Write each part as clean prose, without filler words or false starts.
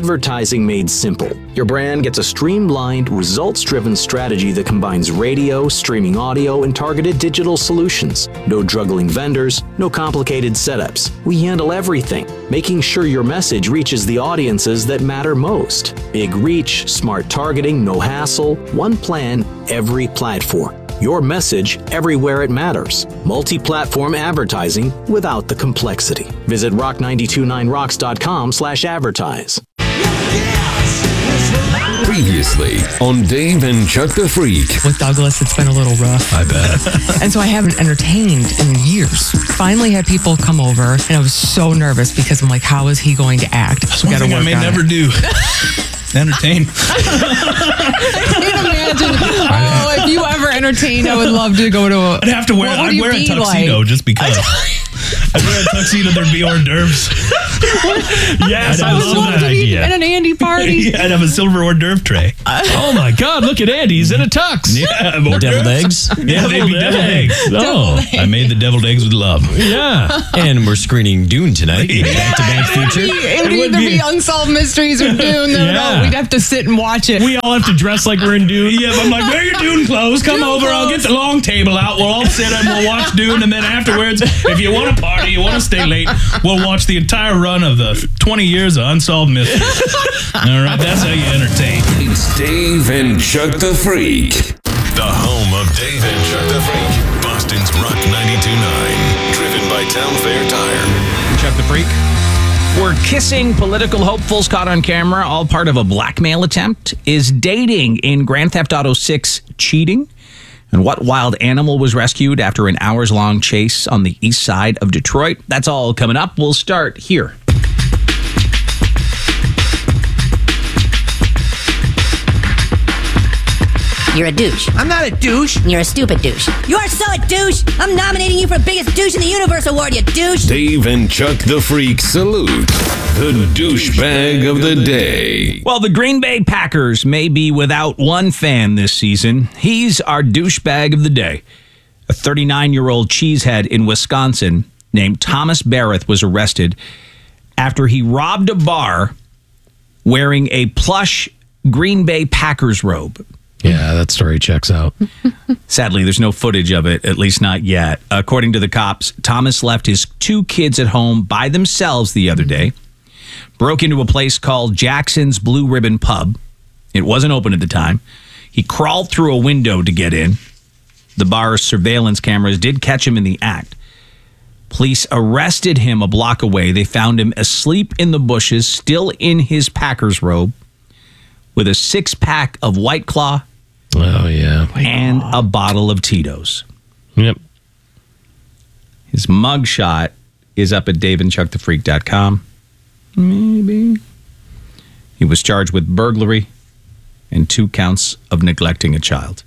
Advertising made simple. Your brand gets a streamlined, results-driven strategy that combines radio, streaming audio, and targeted digital solutions. No juggling vendors, no complicated setups. We handle everything, making sure your message reaches the audiences that matter most. Big reach, smart targeting, no hassle, one plan, every platform. Your message everywhere it matters. Multi-platform advertising without the complexity. Visit rock929rocks.com/advertise. Previously on Dave and Chuck the Freak. With Douglas, it's been a little rough. I bet. And so I haven't entertained in years. Finally had people come over, and I was so nervous because I'm like, how is he going to act? That's one thing I may never do. Entertain. I can't imagine. Oh, if you ever entertain, I would love to go to a... I'd have to wear. I'd wear a tuxedo just because. I'd wear a tuxedo. There'd be hors d'oeuvres. Yes, I would love to be at an Andy party. Yeah, I'd have a silver hors d'oeuvre tray. Oh my God! Look at Andy. He's in a tux. Yeah, deviled eggs. Yeah, they'd be deviled eggs. Oh, I made the deviled eggs with love. yeah. And we're screening Dune tonight. Back-to-back feature. It would either be Unsolved Mysteries or Dune. Yeah. We'd have to sit and watch it. We all have to dress like we're in Dune. Yeah, but I'm like, wear your Dune clothes. Come over. I'll get the long table out. We'll all sit and we'll watch Dune. And then afterwards, if you want to party, you want to stay late, we'll watch the entire run of the 20 years of Unsolved Mysteries. All right, that's how you entertain. It's Dave and Chuck the Freak. The home of Dave and Chuck the Freak. Boston's Rock 92.9. Driven by Town Fair Tire. Chuck the Freak. We're kissing political hopefuls caught on camera, all part of a blackmail attempt. Is dating in Grand Theft Auto 6 cheating? And what wild animal was rescued after an hours-long chase on the east side of Detroit? That's all coming up. We'll start here. You're a douche. I'm not a douche. You're a stupid douche. You are so a douche. I'm nominating you for Biggest Douche in the Universe award, you douche. Dave and Chuck the Freak salute the douchebag of the day. Well, the Green Bay Packers may be without one fan this season. He's our douchebag of the day. A 39-year-old cheesehead in Wisconsin named Thomas Barrett was arrested after he robbed a bar wearing a plush Green Bay Packers robe. Yeah, that story checks out. Sadly, there's no footage of it, at least not yet. According to the cops, Thomas left his two kids at home by themselves the other day, broke into a place called Jackson's Blue Ribbon Pub. It wasn't open at the time. He crawled through a window to get in. The bar's surveillance cameras did catch him in the act. Police arrested him a block away. They found him asleep in the bushes, still in his Packers robe, with a 6-pack of White Claw. Oh, yeah. And a bottle of Tito's. Yep. His mugshot is up at daveandchuckthefreak.com. Maybe. He was charged with burglary and 2 counts of neglecting a child.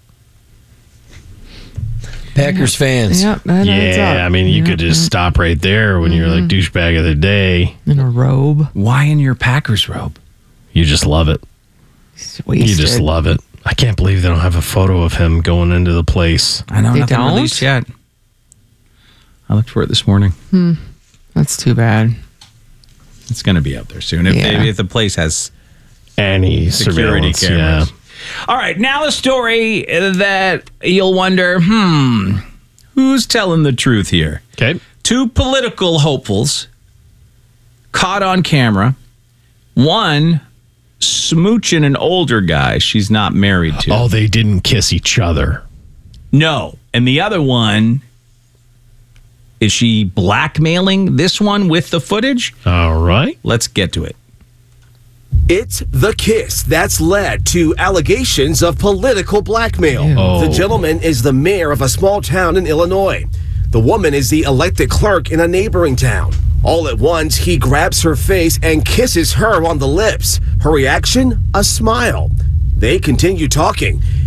Packers fans. Yep, that adds up. Yeah, I mean, you could just stop right there when you're like douchebag of the day. In a robe. Why in your Packers robe? You just love it. Wasted. You just love it. I can't believe they don't have a photo of him going into the place. I know, They nothing don't? released yet. I looked for it this morning. That's too bad. It's going to be up there soon. If the place has Any security surveillance, cameras. All right, now a story that you'll wonder, who's telling the truth here? Okay. 2 political hopefuls caught on camera. One smooching an older guy she's not married to. Oh, they didn't kiss each other. No. And the other one, is she blackmailing this one with the footage? All right. Let's get to it. It's the kiss that's led to allegations of political blackmail. Oh. The gentleman is the mayor of a small town in Illinois. The woman is the elected clerk in a neighboring town. All at once, he grabs her face and kisses her on the lips. Her reaction? A smile. They continue talking.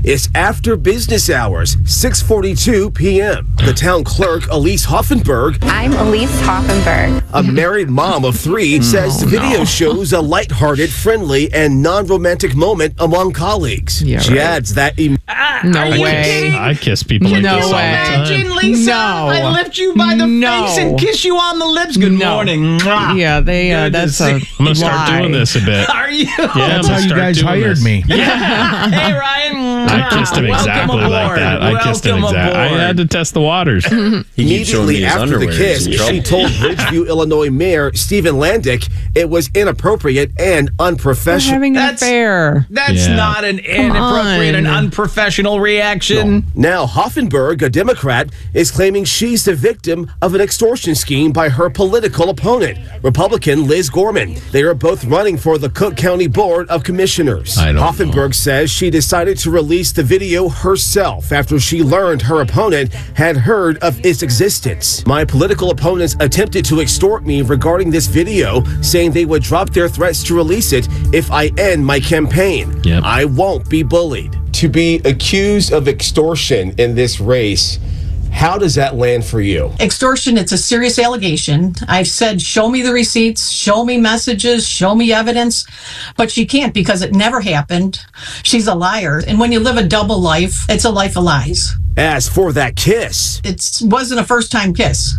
It's after business hours, 6:42 p.m. The town clerk, Elise Hoffenberg, I'm Elise Hoffenberg. a married mom of 3, says the video shows a lighthearted, friendly, and non-romantic moment among colleagues. Yeah, She right. adds that No way. I kiss people like No this all the way. time. Imagine, Lisa, No. I lift you by the face and kiss you on the lips. Good No. morning. Mwah. Yeah, they. Good to That's a see. I'm gonna start lie. doing this a bit. Are you? Yeah, That's how you guys hired me. Hey, Ryan. I kissed him Welcome exactly like aboard. that. I kissed him Welcome exactly. I aboard. had to test the waters. He keeps showing me immediately his after the underwear. kiss, He's in she trouble. told Ridgeview, Illinois Mayor Stephen Landick it was inappropriate and They're unprofessional. having an That's- affair. That's Yeah. not an inappropriate and on. unprofessional reaction. Now, Hoffenberg, a Democrat, is claiming she's the victim of an extortion scheme by her political opponent, Republican Liz Gorman. They are both running for the Cook County Board of Commissioners. I don't Hoffenberg says she decided to release the video herself after she learned her opponent had heard of its existence. My political opponents attempted to extort me regarding this video, saying they would drop their threats to release it if I end my campaign. Yep. I won't be bullied. To be accused of extortion in this race, how does that land for you? Extortion, it's a serious allegation. I've said, show me the receipts, show me messages, show me evidence, but she can't because it never happened. She's a liar. And when you live a double life, it's a life of lies. As for that kiss, It wasn't a first-time kiss.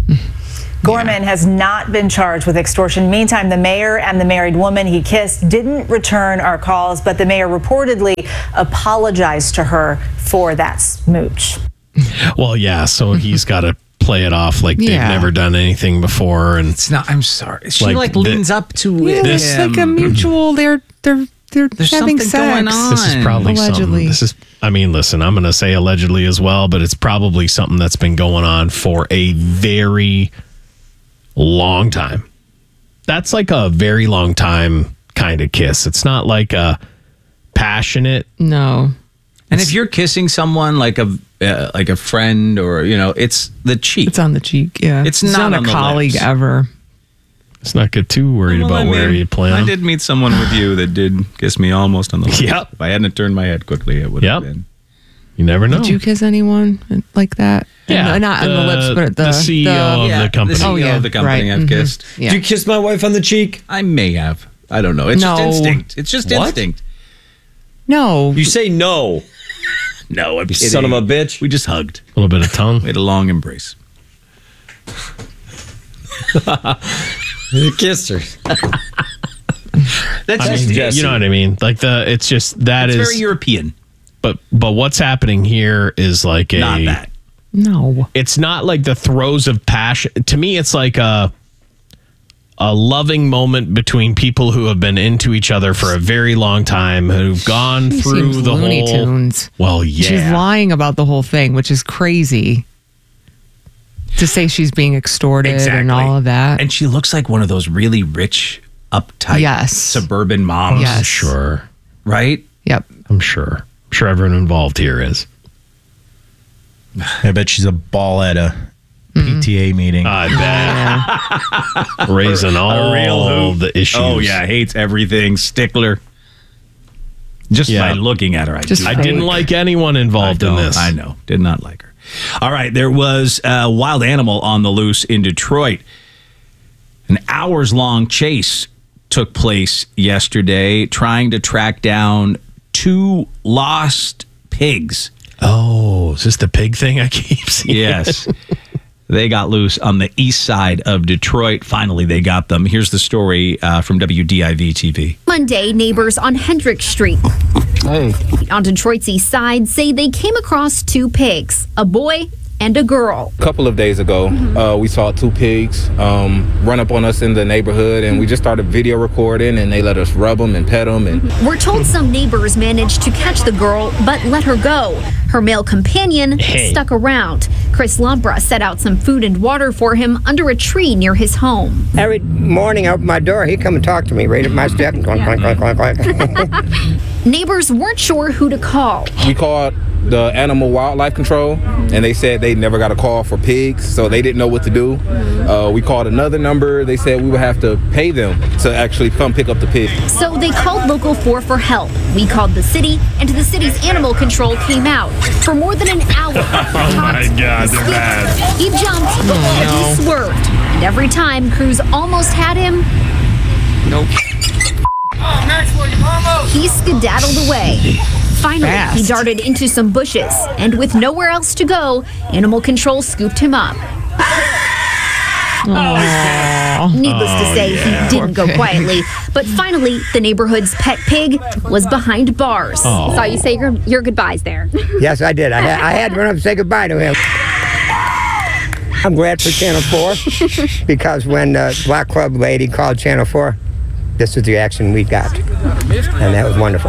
Gorman has not been charged with extortion. Meantime, the mayor and the married woman he kissed didn't return our calls, but the mayor reportedly apologized to her for that smooch. Well, yeah, so he's got to play it off like they've Yeah. never done anything before. And It's not. I'm sorry. She Like like the- leans up to it. It's like a mutual. They're There's having something sex. going on. this is probably Allegedly. something. I mean, listen, I'm going to say allegedly as well, but it's probably something that's been going on for a very long time. That's like a very long time kind of kiss. It's not like a passionate. No. And if you're kissing someone like a friend or it's the cheek. It's on the cheek. Yeah. It's not a on the colleague lips. ever. Let's not get too worried Well, about I where mean, you plan. I did meet someone with you that did kiss me almost on the lips. Yep. If I hadn't turned my head quickly, it would have Yep. been. You never know. Did you kiss anyone like that? Yeah, No, not on the lips, but at the CEO of the company. The CEO of the company right. I've kissed. Yeah. Did you kiss my wife on the cheek? I may have. I don't know. It's just No. instinct. It's just What? instinct. No. You say no. No, You son of a bitch. We just hugged. A little bit of tongue. We had a long embrace. You kissed her. That's I just mean, Jesse. you know what I mean? Like it's just that it's is very European. but what's happening here is like Not that. No. It's not like the throes of passion. To me, it's like a loving moment between people who have been into each other for a very long time, who've gone She through seems the Looney whole. Tunes. Well, yeah. She's lying about the whole thing, which is crazy. To say she's being extorted and all of that. And she looks like one of those really rich, uptight, Yes. suburban moms. Yes. Sure. Right? Yep. I'm sure. I'm sure everyone involved here is. I bet she's a ball at a PTA meeting. I bet. Raising all the issues. Oh, yeah. Hates everything. Stickler. Just Yeah. by looking at her, I didn't like anyone involved in this. I know. Did not like her. All right. There was a wild animal on the loose in Detroit. An hours-long chase took place yesterday trying to track down 2 lost pigs. Oh, is this the pig thing I keep seeing? Yes. They got loose on the east side of Detroit. Finally, they got them. Here's the story from WDIV TV. Monday, neighbors on Hendrick Street on Detroit's east side say they came across 2 pigs, a boy and a girl. A couple of days ago, we saw 2 pigs run up on us in the neighborhood, and we just started video recording, and they let us rub them and pet them. And We're told some neighbors managed to catch the girl, but let her go. Her male companion stuck around. Chris Lumbra set out some food and water for him under a tree near his home. Every morning I open my door, he come and talk to me right at my step. Neighbors weren't sure who to call. We called the Animal Wildlife Control, and they said they never got a call for pigs, so they didn't know what to do. We called another number. They said we would have to pay them to actually come pick up the pig. So they called Local 4 for help. We called the city, and the city's animal control came out. For more than an hour. Oh my God, they're bad. He jumped, and he swerved. And every time crews almost had him, Nope. he skedaddled away. Finally, Fast. he darted into some bushes, and with nowhere else to go, animal control scooped him up. Needless to say, he didn't go quietly. But finally, the neighborhood's pet pig was behind bars. Saw you say your goodbyes there. Yes, I did. I had to run up and say goodbye to him. I'm glad for Channel 4 because when the Black Club lady called Channel 4, this was the action we got. And that was wonderful.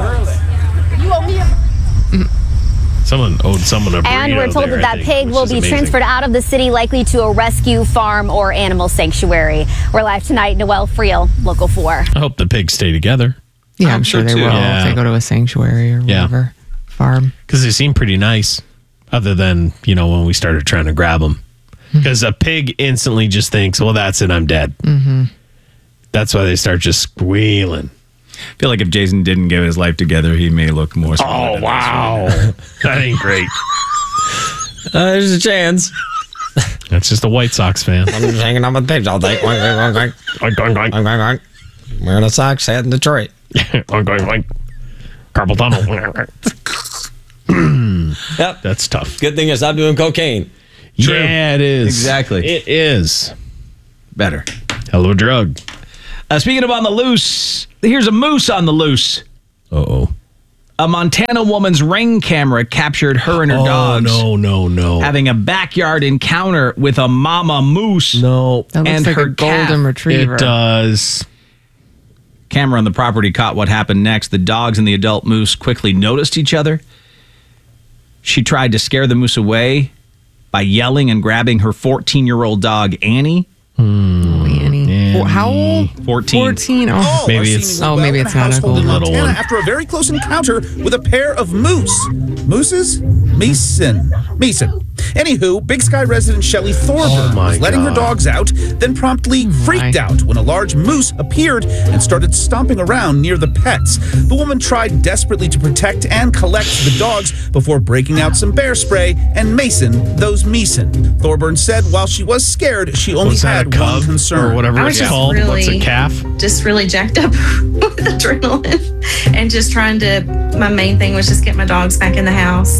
Someone owed someone a burrito. And we're told there, that I think, pig which will is be amazing. transferred out of the city, likely to a rescue farm or animal sanctuary. We're live tonight. Noelle Friel, Local 4. I hope the pigs stay together. Yeah, I'm sure they will if they go to a sanctuary or whatever farm. Because they seem pretty nice, other than, when we started trying to grab them. Because a pig instantly just thinks, well, that's it, I'm dead. Mm-hmm. That's why they start just squealing. I feel like if Jason didn't get his life together, he may look more spotted. Oh, wow. That ain't great. There's a chance. That's just a White Sox fan. I'm just hanging out with pigs all day. Oink, oink, oink. Oink, oink, oink. Wearing a Sox hat in Detroit. Oink, oink, oink. Carpal tunnel. Yep. That's tough. Good thing I stopped doing cocaine. True. Yeah, it is. Exactly. It is. Better. Hell of a drug. Speaking of on the loose, here's a moose on the loose. Uh-oh. A Montana woman's Ring camera captured her and her dogs no. having a backyard encounter with a mama moose. No. That looks and like her a golden calf. retriever. It does. Camera on the property caught what happened next. The dogs and the adult moose quickly noticed each other. She tried to scare the moose away by yelling and grabbing her 14-year-old dog, Annie. Annie. How old? 14. 14? Oh, maybe it's not a golden little one. After a very close encounter with a pair of moose. Mooses? Meeson. Anywho, Big Sky resident Shelley Thorburn was letting her dogs out, then promptly freaked out when a large moose appeared and started stomping around near the pets. The woman tried desperately to protect and collect the dogs before breaking out some bear spray and Mason those Meeson. Thorburn said while she was scared, she only Was that had a cub one concern. or whatever I was it's just called? What's a calf? Just really jacked up with adrenaline and just trying to, my main thing was just get my dogs back in the house.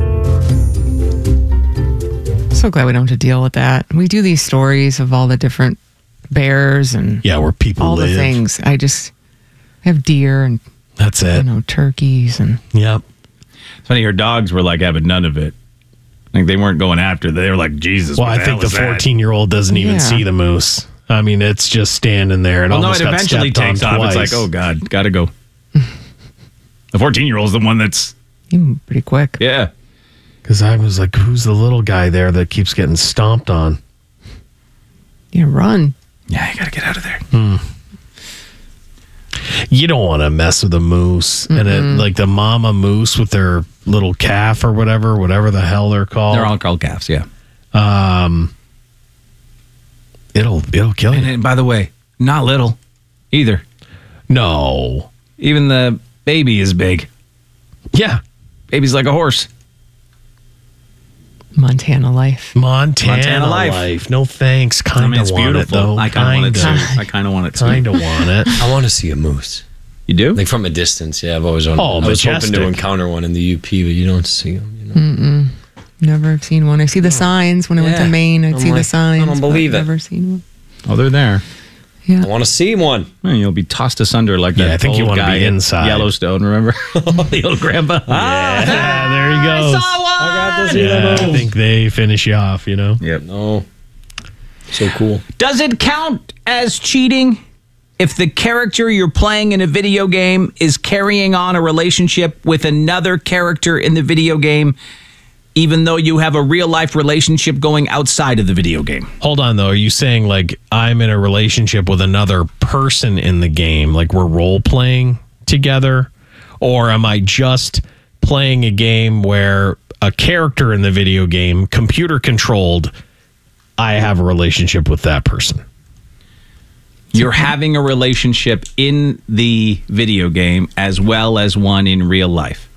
so glad we don't have to deal with that. We do these stories of all the different bears and where people all live. the things. I have deer and that's it. Turkeys and It's funny, her dogs were like having none of it. Like they weren't going after. They were like, Jesus. Well, what I think the hell is that? 14-year-old doesn't even Yeah. see the moose. I mean, it's just standing there. And Well, no, almost it got eventually stepped on takes off. It's twice. like, oh God, gotta go. The 14-year-old is the one that's pretty quick. Yeah. Because I was like, who's the little guy there that keeps getting stomped on? Yeah, run. Yeah, you gotta get out of there. You don't want to mess with a moose. And it, like the mama moose with their little calf or whatever the hell they're called. They're all called calves, yeah. It'll kill you. And by the way, not little either. No. Even the baby is big. Yeah. Baby's like a horse. Montana life. Montana life. No thanks. Kind of it's want beautiful. it though. I kind of want it too. I kind of want it too. Kind of want it. I want to see a moose. You do? Like from a distance, yeah. I've always wanted. Oh, I was hoping majestic. to encounter one in the UP, but you don't see them. Never have seen one. I see the signs when I went to Yeah. Maine. I'd I'm see the like, signs. I don't but believe it. Never seen one. Oh, they're there. Yeah. I want to see one. And you'll be tossed asunder like that. I think you old wanna guy be in inside. Yellowstone, remember? The old grandpa. Yeah, there he goes. I got to see Yeah, I the moose. think they finish you off, you know? Yep. No. So cool. Does it count as cheating if the character you're playing in a video game is carrying on a relationship with another character in the video game, even though you have a real life relationship going outside of the video game? Hold on, though. Are you saying, like, I'm in a relationship with another person in the game, like we're role playing together? Or am I just playing a game where a character in the video game, computer controlled, I have a relationship with that person? You're having a relationship in the video game as well as one in real life.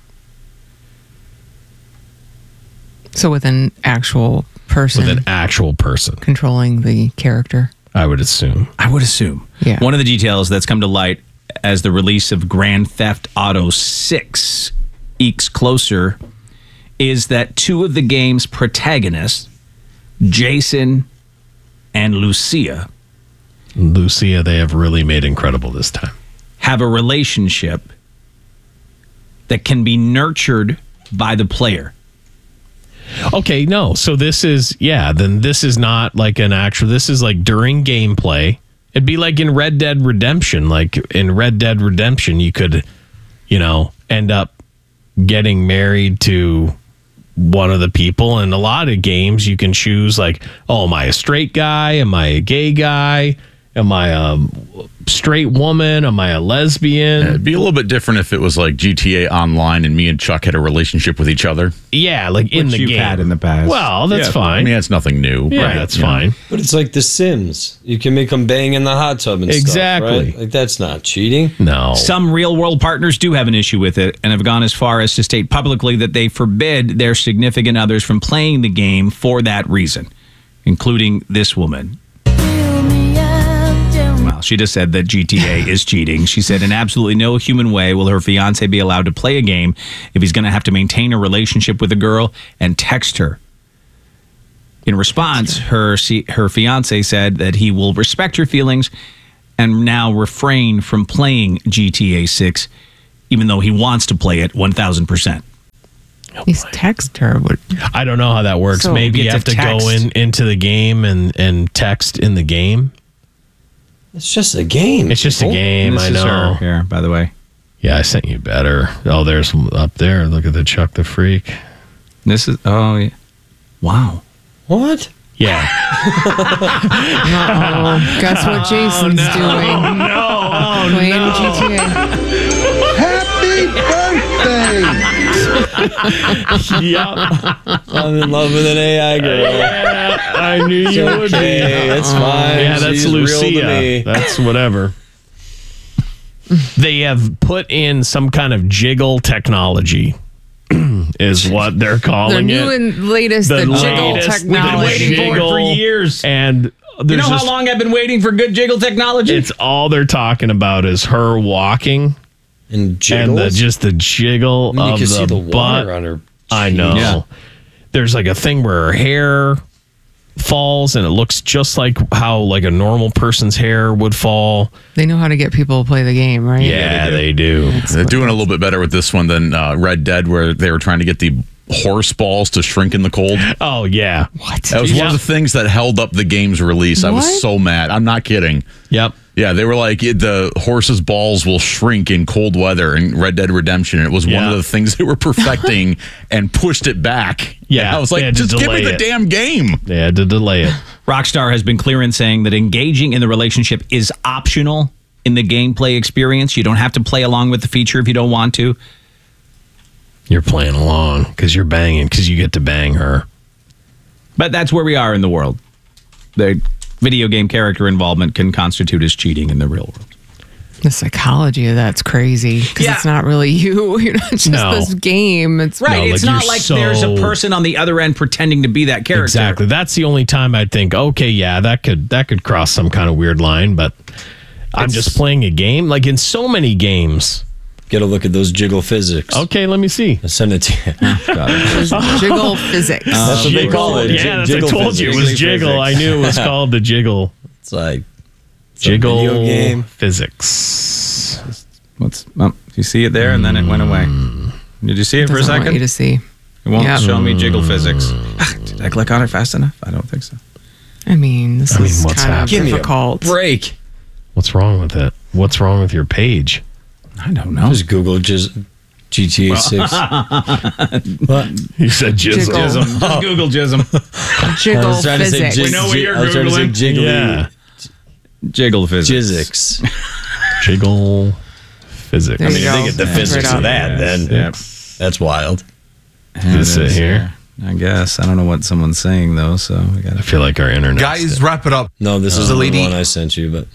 So with an actual person. With an actual person. Controlling the character. I would assume. Yeah. One of the details that's come to light as the release of Grand Theft Auto 6 ekes closer is that two of the game's protagonists, Jason and Lucia, they have really made incredible this time, have a relationship that can be nurtured by the player. Okay, no. So this is, then this is not like an actual, this is like during gameplay. It'd be like in Red Dead Redemption. Like in Red Dead Redemption, you could, end up getting married to one of the people. In a lot of games, you can choose like, oh, am I a straight guy? Am I a gay guy? Am I a straight woman? Am I a lesbian? It'd be a little bit different if it was like GTA Online and me and Chuck had a relationship with each other. Yeah, like in Which the you've game. had in the past. Well, that's Yeah, fine. I mean, that's nothing new. Yeah, right? that's fine. But it's like The Sims. You can make them bang in the hot tub and Exactly. stuff, right? Like, that's not cheating. No. Some real-world partners do have an issue with it and have gone as far as to state publicly that they forbid their significant others from playing the game for that reason, including this woman. Well, she just said that GTA is cheating. She said, in absolutely no human way will her fiance be allowed to play a game if he's going to have to maintain a relationship with a girl and text her. In response, her fiance said that he will respect her feelings and now refrain from playing GTA 6, even though he wants to play it 1,000%. He's text her. I don't know how that works. So Maybe you get have to to go text. into the game and text in the game. It's just a game. It's just a game. This I is know. her here, by the way. Yeah, I sent you better. Oh, there's up there. Look at the Chuck the Freak. This is, oh, yeah. Wow. What? Yeah. Uh-oh. Guess what Jason's doing? Playing GTA. Happy birthday! Yep. I'm in love with an AI girl. Yeah, I knew It's you would be. okay, it's fine. Yeah, that's She's real to Lucia. me. That's whatever. They have put in some kind of jiggle technology, is what they're The calling new it. and latest, the jiggle latest. We've been technology. waiting for it for years. And You there's know how just- long I've been waiting for good jiggle technology? It's all they're talking about is her walking and the jiggle I mean, you of can the see the butt. water on her. I know. Yeah. There's like a thing where her hair falls and it looks just like how like a normal person's hair would fall. They know how to get people to play the game, right? Yeah, they do. They're doing a little bit better with this one than Red Dead, where they were trying to get the horse balls to shrink in the cold. Oh, yeah. What? That was one of the things that held up the game's release. I What? was so mad. I'm not kidding. Yep. Yeah, they were like, the horse's balls will shrink in cold weather in Red Dead Redemption. It was one of the things they were perfecting and pushed it back. Yeah, And I was they like, had to just give me delay the it. damn game. They had to delay it. Rockstar has been clear in saying that engaging in the relationship is optional in the gameplay experience. You don't have to play along with the feature if you don't want to. You're playing along because you're banging because you get to bang her. But that's where we are in the world. The video game character involvement can constitute as cheating in the real world. The psychology of that's crazy because it's not really you. You're not just No. this game. It's Right. it's not like there's a person on the other end pretending to be that character. Exactly. That's the only time I'd think, okay, yeah, that could cross some kind of weird line, but I'm just playing a game. Like in so many games. Get a look at those jiggle physics. Okay, let me see. I'll send it to you. Jiggle physics. That's what they call it. Yeah, that's I told you it was jiggle. I knew it was called the jiggle. It's like jiggle video game. physics. You see it there, and then it went away. Did you see it for a Doesn't want second? you to see. It won't Yep. show me jiggle physics. Did I click on it fast enough? I don't think so. I mean, this is what's kind of happening? difficult. Break. What's wrong with it? What's wrong with your page? I don't know. Just Google GTA 6. What? You said jizzle. Jiggle. Jism. Just Google jism. Jiggle I was trying to say physics. We know what you're I was trying to say Googling. jiggly. Yeah. Jiggle physics. Jizzix. Jiggle physics. There I you mean, go. they get the That's physics right of that, then Yep. that's wild. Is it here? I guess. I don't know what someone's saying, though, so we got I feel like our internet. Guys, wrap it up. No, this is the one I sent you, but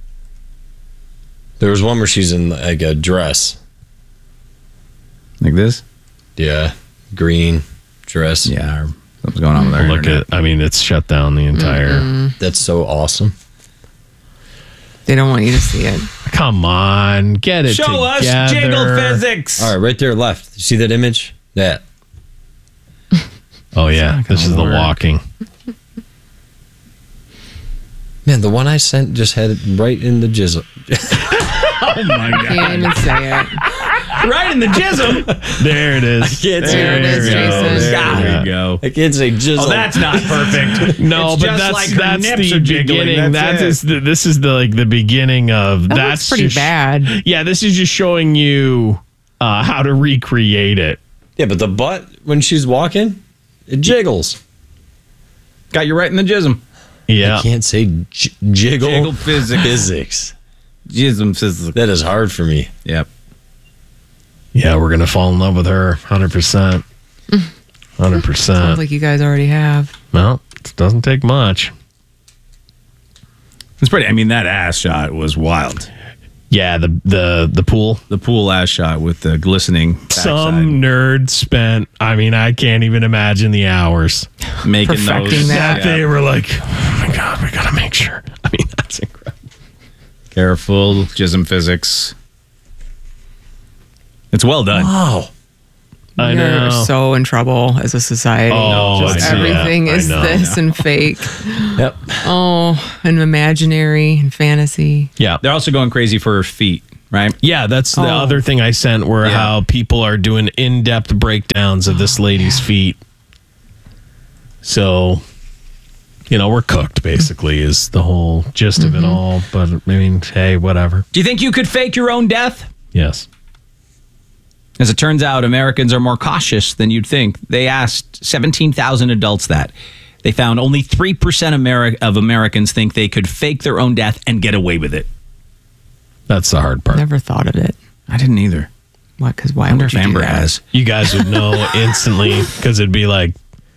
there was one where she's in like a dress. Like this? Yeah. Green dress. Yeah, something's going on with our Look internet. at. I mean, it's shut down the entire. That's so awesome. They don't want you to see it. Come on, get it Show us together. jiggle physics. All right, right there, left. You see that image? That. Oh yeah, this is the walking. Man, the one I sent just had it right in the jizzle. Oh my Can't even say it. Right in the jism. There it is. I can't say There it is, Jason. There you go. I can't say jizzle. Oh, that's not perfect. No, It's but just that's like her that's nips the are jiggling. beginning. That's it. This is the like the beginning of That that's looks pretty just- bad. Yeah, this is just showing you how to recreate it. Yeah, but the butt when she's walking, it jiggles. Got you right in the jism. Yeah, I can't say jiggle. Jiggle physics. Physics. Jism physics. That is hard for me. Yep. yeah, we're gonna fall in love with her, 100%. 100%. Sounds like you guys already have. Well, it doesn't take much. It's pretty. I mean, that ass shot was wild. Yeah, the pool. The pool ass shot with the glistening backside. Some nerd spent. I mean, I can't even imagine the hours making Perfecting those. that. Yeah. they were like, oh my god, we gotta make sure. I mean, that's incredible. Careful, jism physics. It's well done. Wow. I We're know. so in trouble as a society. Oh, Just I know. everything I is know. this and fake. Yep. Oh, and imaginary and fantasy. Yeah. They're also going crazy for her feet, right? Yeah, that's the Oh. other thing I sent where how people are doing in-depth breakdowns of this lady's feet. So, we're cooked basically is the whole gist of it all. But I mean, hey, whatever. Do you think you could fake your own death? Yes. As it turns out, Americans are more cautious than you'd think. They asked 17,000 adults that. They found only 3% of Americans think they could fake their own death and get away with it. That's the hard part. Never thought of it. I didn't either. What? Because why I wonder would if you do Amber that? has. You guys would know instantly because it'd be like,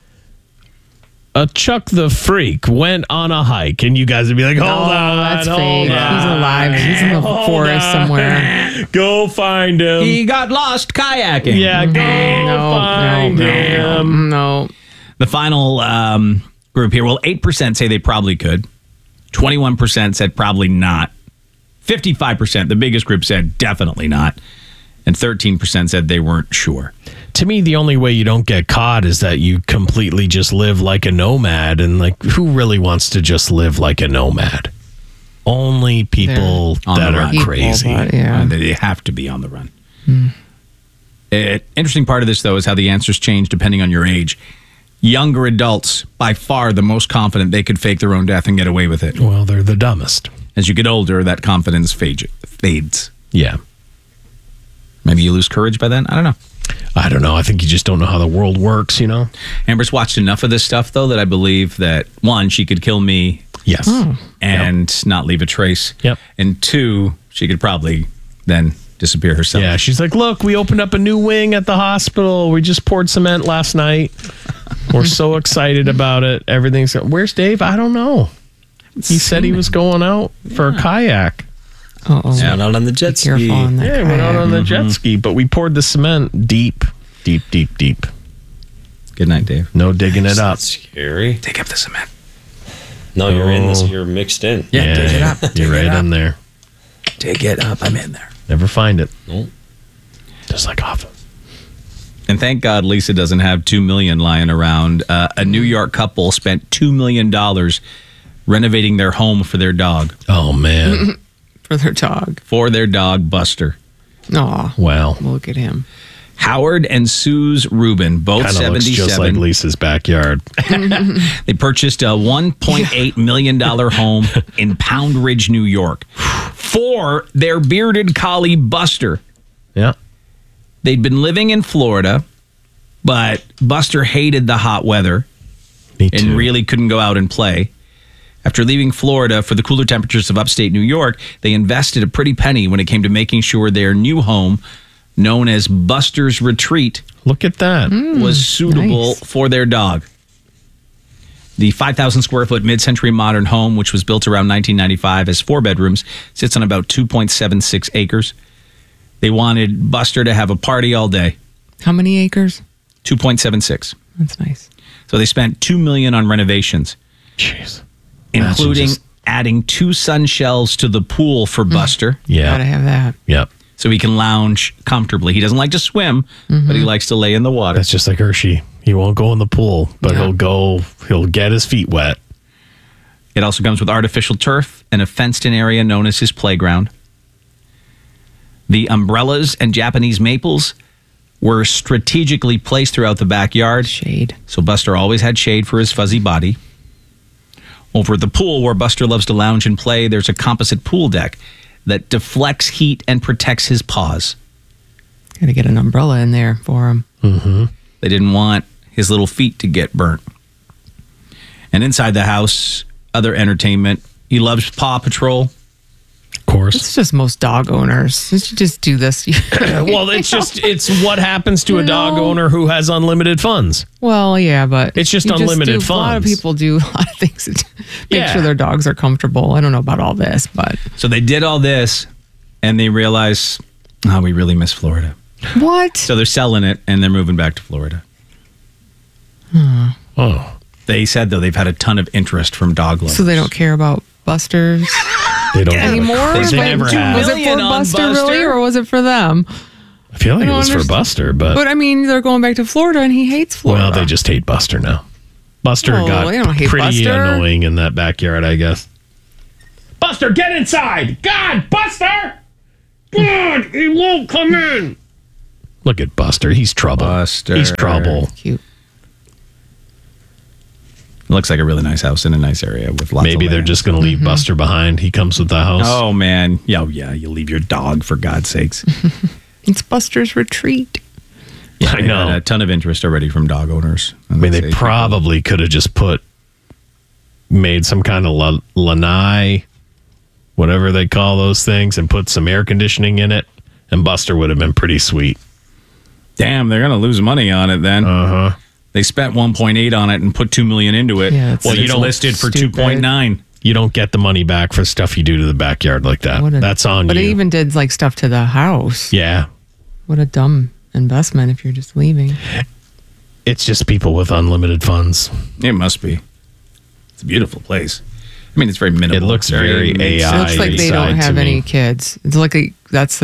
Chuck the Freak went on a hike, and you guys would be like, hold on. That's hold fake. on, He's alive. He's in the hold forest on. somewhere. Go find him. He got lost kayaking. Yeah, go find him. No. The final group here, well, 8% say they probably could. 21% said probably not. 55%, the biggest group, said definitely not. And 13% said they weren't sure. To me, the only way you don't get caught is that you completely just live like a nomad. And like, who really wants to just live like a nomad? Only people On that the are run. crazy. They have to be on the run. Interesting part of this, though, is how the answers change depending on your age. Younger adults, by far the most confident they could fake their own death and get away with it. Well, they're the dumbest. As you get older, that confidence fades. Yeah. Maybe you lose courage by then? I don't know. I don't know. I think you just don't know how the world works, Amber's watched enough of this stuff, though, that I believe that, one, she could kill me. Yes. And not leave a trace. Yep. And two, she could probably then disappear herself. Yeah, she's like, look, we opened up a new wing at the hospital. We just poured cement last night. We're so excited about it. Everything's... Where's Dave? I don't know. He said he was going out for a kayak. Uh-oh. Went out on the jet ski. Careful on that Yeah, he went out on the jet Mm-hmm. ski, but we poured the cement deep. Good night, Dave. No digging it up. That's scary. Dig up the cement. No, you're in this. You're mixed in. Yeah, dig it up. You're right in there. Dig it up. I'm in there. Never find it. Nope. Just like often. And thank God Lisa doesn't have $2 million lying around. A New York couple spent $2 million renovating their home for their dog. Oh, man. For their dog. For their dog, Buster. Aw. Well. Look at him. Howard and Suze Rubin, both Kind of 77. looks just like Lisa's backyard. They purchased a $1.8 million home in Pound Ridge, New York, for their bearded collie, Buster. Yeah. They'd been living in Florida, but Buster hated the hot weather Me and too. really couldn't go out and play. After leaving Florida for the cooler temperatures of upstate New York, they invested a pretty penny when it came to making sure their new home, known as Buster's Retreat, look at that, was suitable for their dog. The 5,000 square foot mid-century modern home, which was built around 1995 as 4 bedrooms, sits on about 2.76 acres. They wanted Buster to have a party all day. How many acres? 2.76. That's nice. So they spent $2 million on renovations. Jeez. Including adding 2 sun shelves to the pool for Buster. Yeah. Gotta have that. Yep. So he can lounge comfortably. He doesn't like to swim, but he likes to lay in the water. That's just like Hershey. He won't go in the pool, but he'll get his feet wet. It also comes with artificial turf and a fenced-in area known as his playground. The umbrellas and Japanese maples were strategically placed throughout the backyard. Shade. So Buster always had shade for his fuzzy body. Over at the pool, where Buster loves to lounge and play, there's a composite pool deck that deflects heat and protects his paws. Gotta get an umbrella in there for him. Mm-hmm. They didn't want his little feet to get burnt. And inside the house, other entertainment. He loves Paw Patrol. Of course. It's just most dog owners. You should just do this. Well, it's what happens to a dog owner who has unlimited funds. Well, yeah, but it's just unlimited funds. A lot of people do a lot of things to make sure their dogs are comfortable. I don't know about all this, but so they did all this, and they realized, we really miss Florida. What? So they're selling it, and they're moving back to Florida. Oh. They said, though, they've had a ton of interest from dog lovers. So they don't care about Busters they don't anymore? They never have. Was it for Buster really, or was it for them? I feel like it was for Buster, but I mean, they're going back to Florida, and he hates Florida. Well, they just hate Buster now. Buster got pretty annoying in that backyard, I guess. Buster, get inside! God, Buster! God, he won't come in. Look at Buster. He's trouble. He's trouble. Cute. It looks like a really nice house in a nice area with lots Maybe of they're just going to leave Buster behind. He comes with the house. Oh, man. Yeah, you leave your dog, for God's sakes. It's Buster's Retreat. Yeah, I know. Had a ton of interest already from dog owners. I mean, they probably could have just made some kind of lanai, whatever they call those things, and put some air conditioning in it, and Buster would have been pretty sweet. Damn, they're going to lose money on it then. Uh-huh. They spent 1.8 on it and put $2 million into it. Yeah, well, you don't listed for 2.9. You don't get the money back for stuff you do to the backyard like that. That's on but you. But it even did like stuff to the house. Yeah. What a dumb investment if you're just leaving. It's just people with unlimited funds. It must be. It's a beautiful place. I mean, it's very minimal. It looks very AI. It looks like they don't have any kids. It's like me,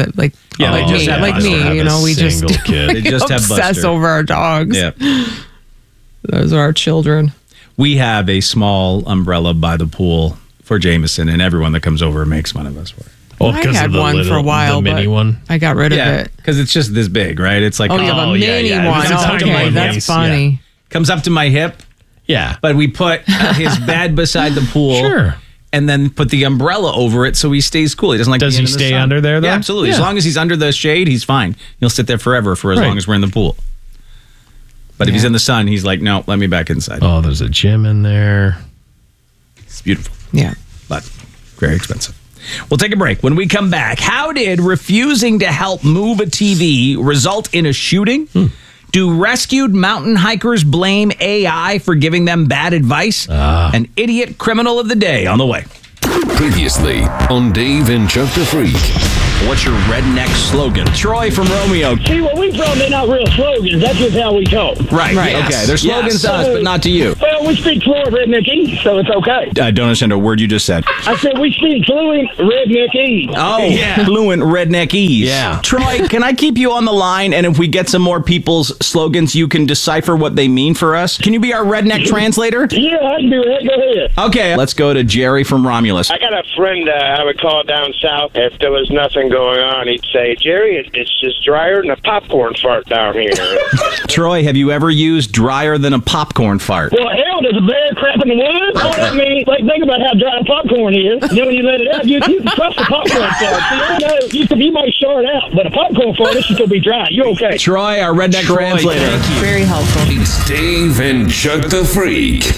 you know, we just they just have obsess Buster. over our dogs. Yeah. Those are our children. We have a small umbrella by the pool for Jameson, and everyone that comes over makes fun of us for it. Oh, I had one for a while, the mini but one. I got rid of it. Because it's just this big, right? It's like you have a mini one. Okay, that's funny. Yeah. Comes up to my hip. Yeah. But we put his bed beside the pool. Sure. And then put the umbrella over it so he stays cool. He doesn't like Does being he in the stay sun. under there, though? Yeah, absolutely. Yeah. As long as he's under the shade, he's fine. He'll sit there forever for as long as we're in the pool. But if he's in the sun, he's like, no, let me back inside. Oh, there's a gym in there. It's beautiful. Yeah. But very expensive. We'll take a break. When we come back, how did refusing to help move a TV result in a shooting? Do rescued mountain hikers blame AI for giving them bad advice? An idiot criminal of the day on the way. Previously on Dave and Chuck the Freak. What's your redneck slogan? Troy from Romeo. See, where we from, they're not real slogans. That's just how we talk. Right. Okay. They're slogans to us, but not to you. Well, we speak fluent redneckese, so it's okay. I don't understand a word you just said. I said we speak fluent redneckese. Oh, yeah. Fluent redneckese. Yeah. Troy, can I keep you on the line? And if we get some more people's slogans, you can decipher what they mean for us? Can you be our redneck translator? Yeah, I can do that. Go ahead. Okay. Let's go to Jerry from Romulus. I got a friend I would call down south. If there was nothing going on, he'd say, Jerry, it's just drier than a popcorn fart down here. Troy, have you ever used drier than a popcorn fart? Well, hell, there's a bear crap in the woods. I mean, think about how dry popcorn is. Then when you let it out, you can trust the popcorn fart. See, I know you might short out, but a popcorn fart, this is going to be dry. You're okay. Troy, our redneck translator. Very helpful. It's Dave and Chuck the Freak.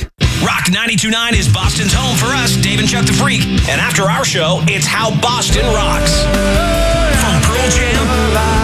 Rock 92.9 is Boston's home for us, Dave and Chuck the Freak. And after our show, it's How Boston Rocks. From Pearl Jam